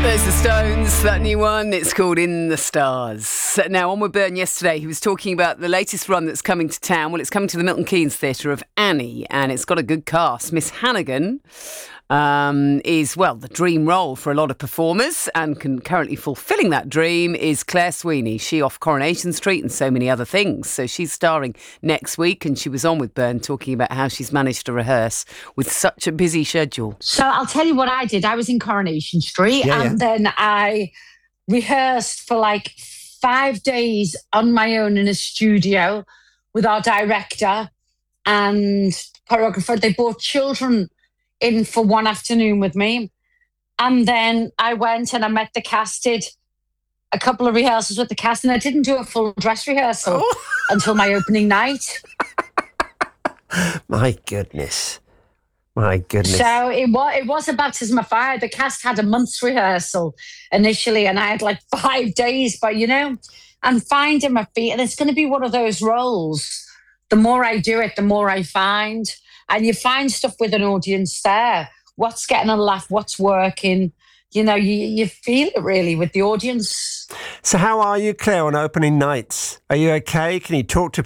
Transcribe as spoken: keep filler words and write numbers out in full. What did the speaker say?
There's the Stones, that new one. It's called In the Stars. Now, on with Byrne yesterday, he was talking about the latest run that's coming to town. Well, it's coming to the Milton Keynes Theatre of Annie, and it's got a good cast. Miss Hannigan um, is, well, the dream role for a lot of performers, and can currently fulfilling that dream is Claire Sweeney. She off Coronation Street and so many other things. So she's starring next week, and she was on with Byrne talking about how she's managed to rehearse with such a busy schedule. So I'll tell you what I did. I was in Coronation Street, Yeah, and yeah. then I rehearsed for like five days on my own in a studio with our director and choreographer. They brought children in for one afternoon with me. And then I went and I met the cast, did a couple of rehearsals with the cast, and I didn't do a full dress rehearsal Oh. until my opening night. My goodness. My goodness. So it was, it was a baptism of fire. The cast had a month's rehearsal initially, and I had like five days, but you know, I'm finding my feet. And it's going to be one of those roles. The more I do it, the more I find. And you find stuff with an audience there. What's getting a laugh? What's working? You know, you, you feel it really with the audience. So how are you, Claire, on opening nights? Are you okay? Can you talk to